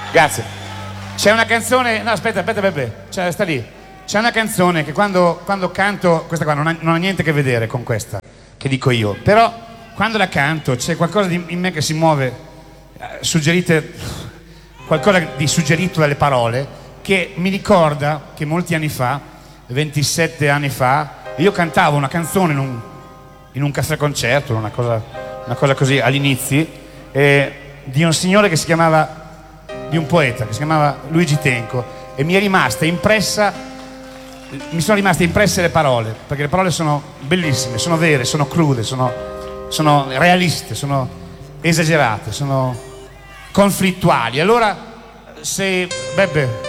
Grazie. C'è una canzone, no aspetta Beppe, sta lì. C'è una canzone che quando canto, questa qua non ha niente a che vedere con questa che dico io, però quando la canto c'è qualcosa in me che si muove, suggerite qualcosa di suggerito dalle parole, che mi ricorda che molti anni fa, 27 anni fa, io cantavo una canzone in un caffè concerto, una cosa così all'inizio, di un signore che si chiamava, di un poeta che si chiamava Luigi Tenco, e mi sono rimaste impresse le parole, perché le parole sono bellissime, sono vere, sono crude, sono realiste, sono esagerate, sono conflittuali. Allora, se Beppe